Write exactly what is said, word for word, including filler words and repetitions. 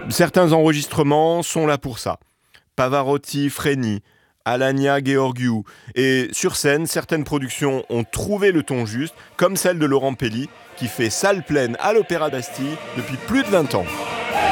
Certains enregistrements sont là pour ça. Pavarotti, Freni, Alania, Gheorghiu. Et sur scène, certaines productions ont trouvé le ton juste, comme celle de Laurent Pelli, qui fait salle pleine à l'Opéra d'Astille depuis plus de vingt ans.